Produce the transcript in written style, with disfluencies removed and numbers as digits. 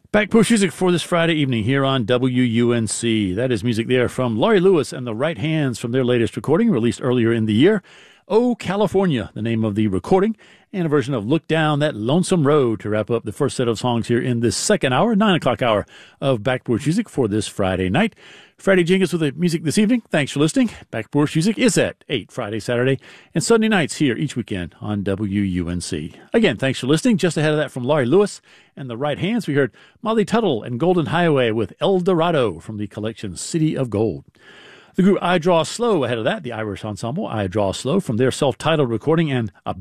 Back push music for this Friday evening here on WUNC. That is music there from Laurie Lewis and the Right Hands from their latest recording released earlier in the year. Oh, California, the name of the recording, and a version of Look Down That Lonesome Road to wrap up the first set of songs here in this second hour, 9 o'clock hour of Back Porch Music for this Friday night. Freddie Jenkins with the music this evening. Thanks for listening. Back Porch Music is at 8 Friday, Saturday, and Sunday nights here each weekend on WUNC. Again, thanks for listening. Just ahead of that from Laurie Lewis and the Right Hands, we heard Molly Tuttle and Golden Highway with El Dorado from the collection City of Gold. The group I Draw Slow ahead of that, the Irish ensemble I Draw Slow from their self-titled recording and a